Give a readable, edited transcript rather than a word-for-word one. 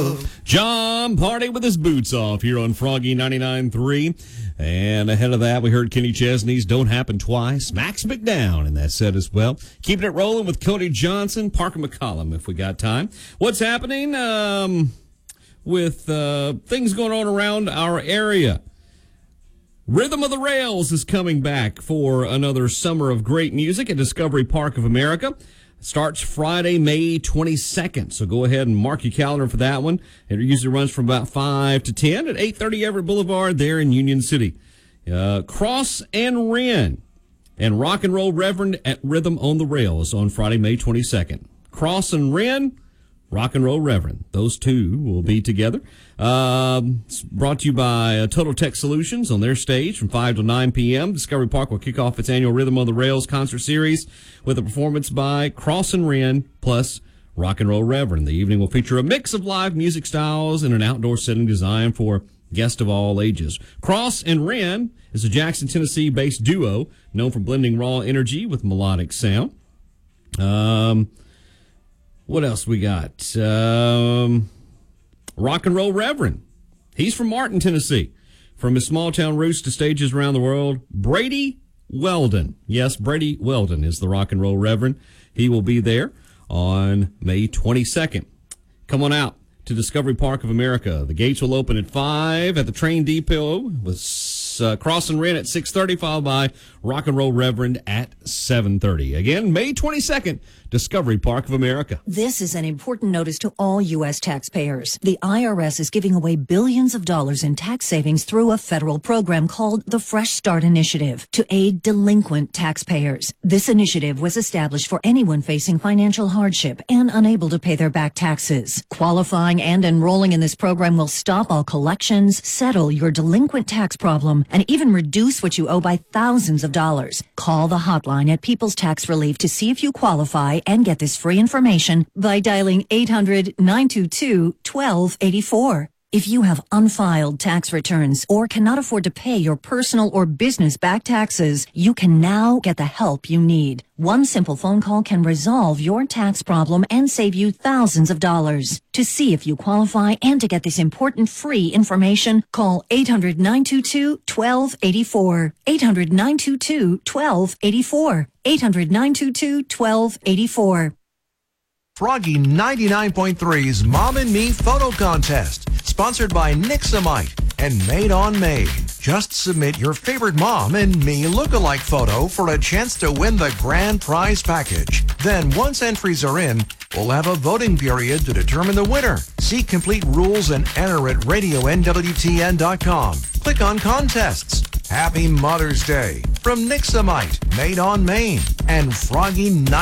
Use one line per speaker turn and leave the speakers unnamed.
love.
John Party with his boots off here on Froggy 99.3. And ahead of that, we heard Kenny Chesney's Don't Happen Twice. Max McDowell in that set as well. Keeping it rolling with Cody Johnson, Parker McCollum if we got time. What's happening with things going on around our area? Rhythm of the Rails is coming back for another summer of great music at Discovery Park of America. Starts Friday, May 22nd. So go ahead and mark your calendar for that one. It usually runs from about 5 to 10 at 830 Everett Boulevard there in Union City. Cross and Wren and Rock and Roll Reverend at Rhythm on the Rails on Friday, May 22nd. Cross and Wren, Rock and Roll Reverend. Those two will be together. It's brought to you by Total Tech Solutions on their stage from 5 to 9 p.m. Discovery Park will kick off its annual Rhythm on the Rails concert series with a performance by Cross and Wren plus Rock and Roll Reverend. The evening will feature a mix of live music styles in an outdoor setting designed for guests of all ages. Cross and Wren is a Jackson, Tennessee-based duo known for blending raw energy with melodic sound. What else we got? Rock and Roll Reverend. He's from Martin, Tennessee. From his small town roots to stages around the world, Brady Weldon. Yes, Brady Weldon is the Rock and Roll Reverend. He will be there on May 22nd. Come on out to Discovery Park of America. The gates will open at 5 at the train depot with Cross and Wren at 6:30, followed by Rock and Roll Reverend at 7:30. Again, May 22nd, Discovery Park of America.
This is an important notice to all U.S. taxpayers. The IRS is giving away billions of dollars in tax savings through a federal program called the Fresh Start Initiative to aid delinquent taxpayers. This initiative was established for anyone facing financial hardship and unable to pay their back taxes. Qualifying and enrolling in this program will stop all collections, settle your delinquent tax problem, and even reduce what you owe by thousands of dollars. Call the hotline at People's Tax Relief to see if you qualify and get this free information by dialing 800-922-1284. If you have unfiled tax returns or cannot afford to pay your personal or business back taxes, you can now get the help you need. One simple phone call can resolve your tax problem and save you thousands of dollars. To see if you qualify and to get this important free information, call 800-922-1284. 800-922-1284. 800-922-1284.
Froggy 99.3's Mom and Me Photo Contest, sponsored by Nixamite and Made on Made. Just submit your favorite Mom and Me lookalike photo for a chance to win the grand prize package. Then, once entries are in, we'll have a voting period to determine the winner. See complete rules and enter at radionwtn.com. Click on Contests. Happy Mother's Day from Nixamite, Made on Maine, and Froggy